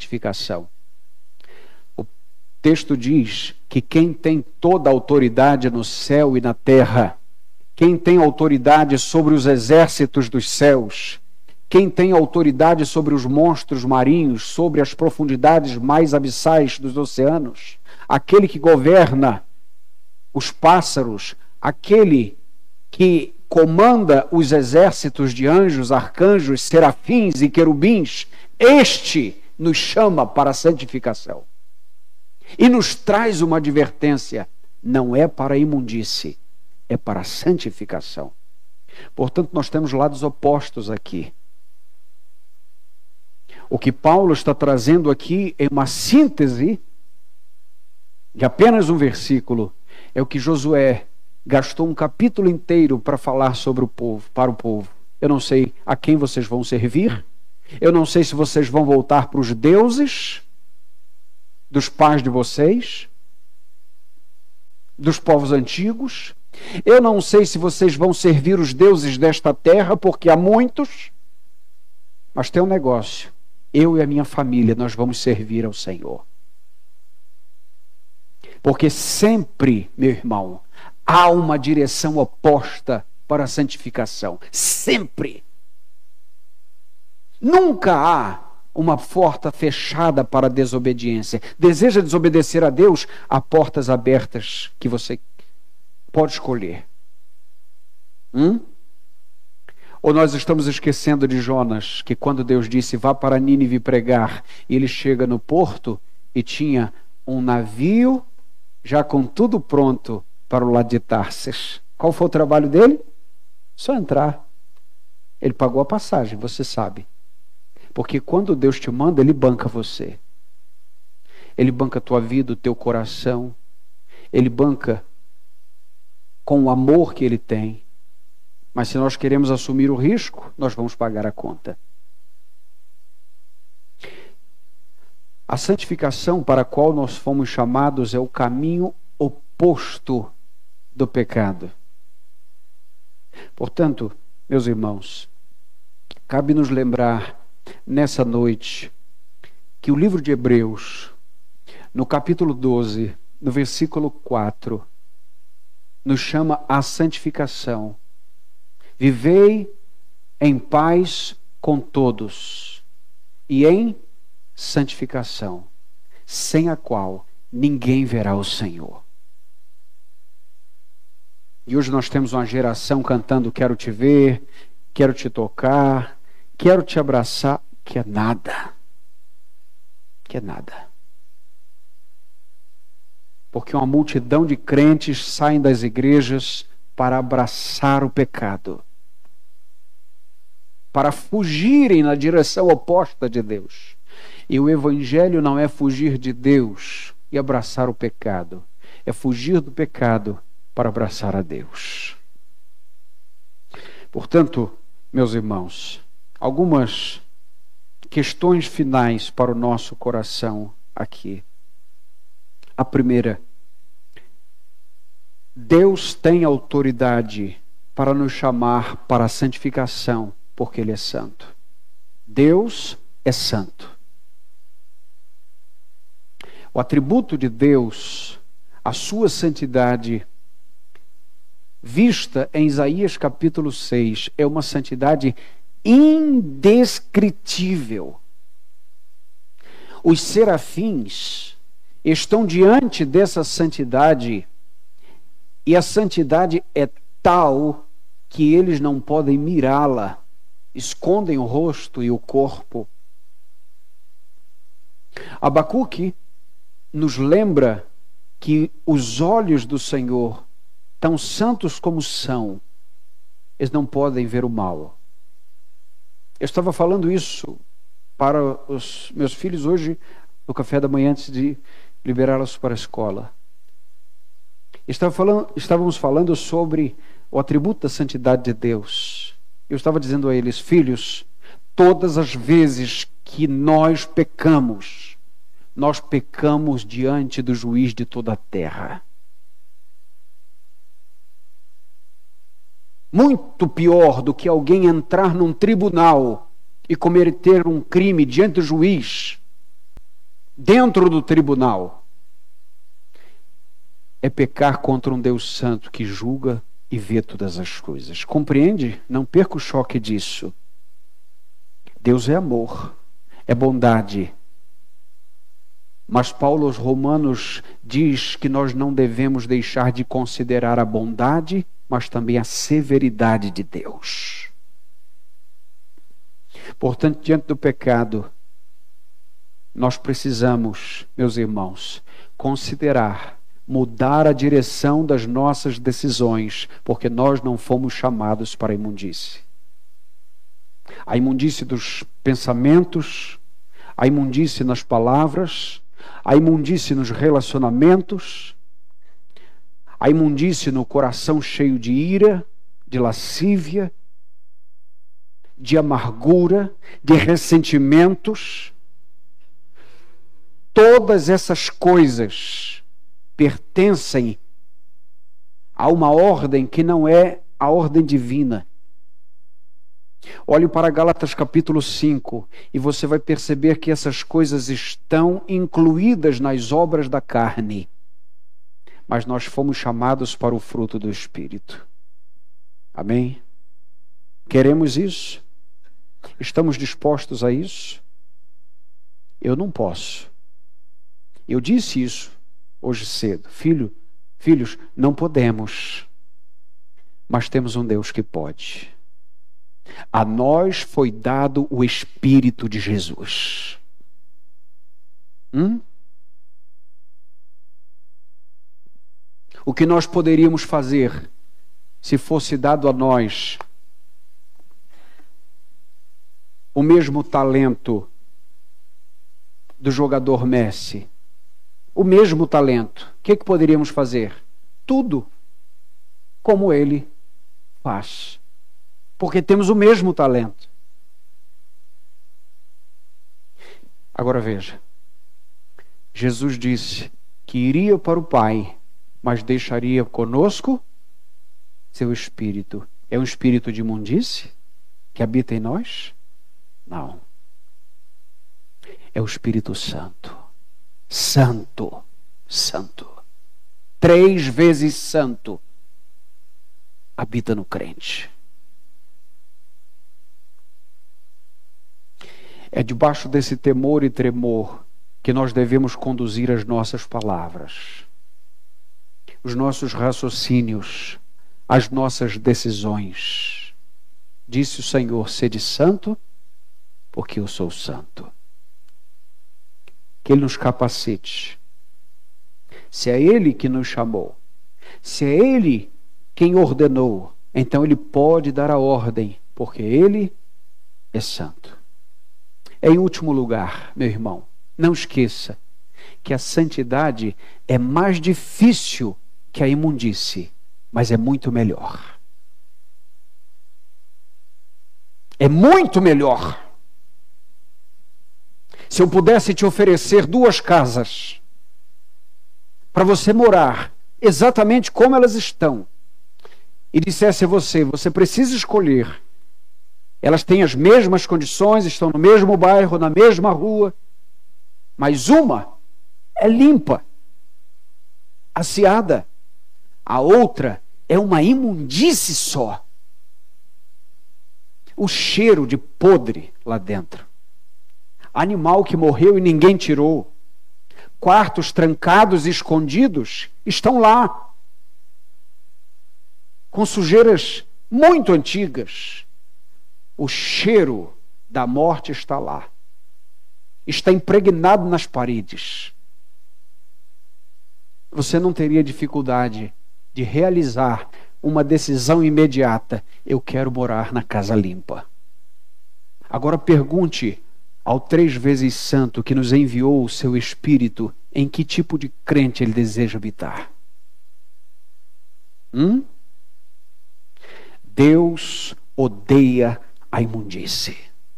santificação. O texto diz que quem tem toda a autoridade no céu e na terra, quem tem autoridade sobre os exércitos dos céus, quem tem autoridade sobre os monstros marinhos, sobre as profundidades mais abissais dos oceanos, aquele que governa os pássaros, aquele que comanda os exércitos de anjos, arcanjos, serafins e querubins, este nos chama para a santificação. E nos traz uma advertência, não é para a imundície, é para a santificação. Portanto, nós temos lados opostos aqui. O que Paulo está trazendo aqui é uma síntese de apenas um versículo. É o que Josué gastou um capítulo inteiro para falar sobre o povo, para o povo. Eu não sei a quem vocês vão servir. Eu não sei se vocês vão voltar para os deuses dos pais de vocês, dos povos antigos. Eu não sei se vocês vão servir os deuses desta terra, porque há muitos. Mas tem um negócio. Eu e a minha família, nós vamos servir ao Senhor. Porque sempre, meu irmão, há uma direção oposta para a santificação. Sempre. Nunca há uma porta fechada para a desobediência. Deseja desobedecer a Deus? Há portas abertas que você pode escolher. Ou nós estamos esquecendo de Jonas, que quando Deus disse, vá para Nínive pregar, ele chega no porto e tinha um navio já com tudo pronto para o lado de Tarsis. Qual foi o trabalho dele? Só entrar. Ele pagou a passagem, você sabe. Porque quando Deus te manda, Ele banca você. Ele banca a tua vida, o teu coração. Ele banca com o amor que Ele tem. Mas se nós queremos assumir o risco, nós vamos pagar a conta. A santificação para a qual nós fomos chamados é o caminho oposto do pecado. Portanto, meus irmãos, cabe nos lembrar nessa noite que o livro de Hebreus, no capítulo 12, no versículo 4, nos chama à santificação. Vivei em paz com todos e em santificação, sem a qual ninguém verá o Senhor. E hoje nós temos uma geração cantando quero te ver, quero te tocar, quero te abraçar, que é nada. Que é nada. Porque uma multidão de crentes saem das igrejas para abraçar o pecado, para fugirem na direção oposta de Deus. E o evangelho não é fugir de Deus e abraçar o pecado, é fugir do pecado para abraçar a Deus. Portanto, meus irmãos, algumas questões finais para o nosso coração aqui. A primeira, Deus tem autoridade para nos chamar para a santificação, porque Ele é santo. Deus é santo. O atributo de Deus, a sua santidade, vista em Isaías capítulo 6, é uma santidade indescritível. Os serafins estão diante dessa santidade e a santidade é tal que eles não podem mirá-la, escondem o rosto e o corpo. Abacuque nos lembra que os olhos do Senhor, tão santos como são, eles não podem ver o mal. Eu estava falando isso para os meus filhos hoje, no café da manhã, antes de liberá-los para a escola. Estávamos falando sobre o atributo da santidade de Deus. Eu estava dizendo a eles, filhos, todas as vezes que nós pecamos diante do juiz de toda a terra. Muito pior do que alguém entrar num tribunal e cometer um crime diante do juiz dentro do tribunal, é pecar contra um Deus santo que julga e vê todas as coisas. Compreende? Não perca o choque disso. Deus é amor, é bondade. Mas Paulo aos Romanos diz que nós não devemos deixar de considerar a bondade, mas também a severidade de Deus. Portanto, diante do pecado, nós precisamos, meus irmãos, considerar, mudar a direção das nossas decisões, porque nós não fomos chamados para a imundície. A imundície dos pensamentos, a imundície nas palavras, a imundície nos relacionamentos, a imundície no coração cheio de ira, de lascívia, de amargura, de ressentimentos. Todas essas coisas pertencem a uma ordem que não é a ordem divina. Olhe para Gálatas capítulo 5 e você vai perceber que essas coisas estão incluídas nas obras da carne. Mas nós fomos chamados para o fruto do Espírito. Amém? Queremos isso? Estamos dispostos a isso? Eu não posso. Eu disse isso hoje cedo. Filhos, não podemos. Mas temos um Deus que pode. A nós foi dado o Espírito de Jesus. O que nós poderíamos fazer se fosse dado a nós o mesmo talento do jogador Messi? O mesmo talento. O que poderíamos fazer? Tudo como ele faz. Porque temos o mesmo talento. Agora veja. Jesus disse que iria para o Pai, mas deixaria conosco seu Espírito. É um espírito de imundície que habita em nós? Não. É o Espírito Santo. Santo. Santo. 3 vezes santo. Habita no crente. É debaixo desse temor e tremor que nós devemos conduzir as nossas palavras, os nossos raciocínios, as nossas decisões. Disse o Senhor: sede santo, porque eu sou santo. Que Ele nos capacite. Se é Ele que nos chamou, se é Ele quem ordenou, então Ele pode dar a ordem, porque Ele é santo. Em último lugar, meu irmão, não esqueça que a santidade é mais difícil que a imundície, mas é muito melhor. É muito melhor. Se eu pudesse te oferecer 2 casas para você morar exatamente como elas estão, e dissesse a você precisa escolher. Elas têm as mesmas condições, estão no mesmo bairro, na mesma rua, mas uma é limpa, asseada, a outra é uma imundície só. O cheiro de podre lá dentro. Animal que morreu e ninguém tirou. Quartos trancados e escondidos estão lá, com sujeiras muito antigas. O cheiro da morte está lá. Está impregnado nas paredes. Você não teria dificuldade de realizar uma decisão imediata: eu quero morar na casa limpa. Agora pergunte ao 3 vezes santo que nos enviou o seu Espírito em que tipo de crente ele deseja habitar. Deus odeia a imundície.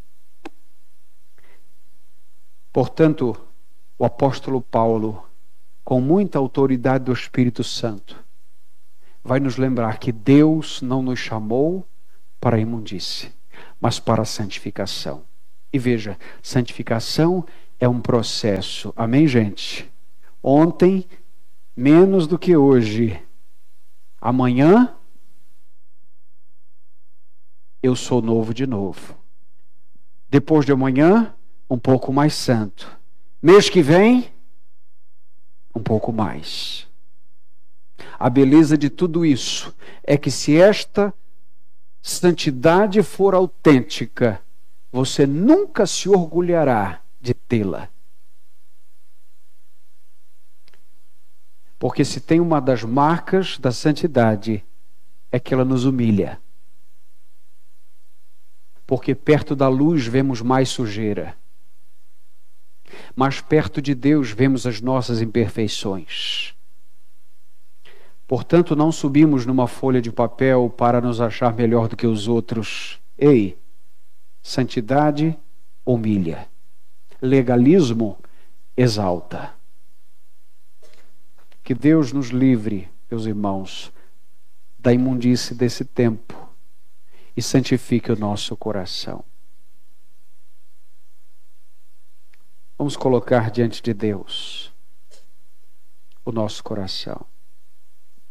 Portanto, o apóstolo Paulo, com muita autoridade do Espírito Santo, vai nos lembrar que Deus não nos chamou para a imundície, mas para a santificação. E veja, santificação é um processo. Amém, gente? Ontem, menos do que hoje. Amanhã, eu sou novo de novo. Depois de amanhã, um pouco mais santo. Mês que vem, um pouco mais. A beleza de tudo isso é que se esta santidade for autêntica, você nunca se orgulhará de tê-la. Porque se tem uma das marcas da santidade, é que ela nos humilha. Porque perto da luz vemos mais sujeira. Mas perto de Deus vemos as nossas imperfeições. Portanto, não subimos numa folha de papel para nos achar melhor do que os outros. Ei, santidade humilha. Legalismo exalta. Que Deus nos livre, meus irmãos, da imundície desse tempo e santifique o nosso coração. Vamos colocar diante de Deus o nosso coração.